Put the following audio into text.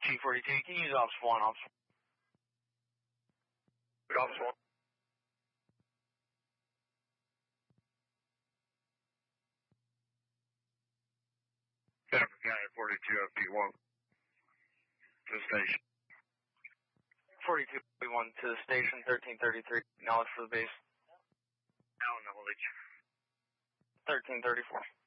G42, you can use Officer 1, Officer. Good, Officer 1. Jennifer County 42 FP1 to the station. 42 FP1 to the station, 1333. Knowledge for the base. Now knowledge. 1334.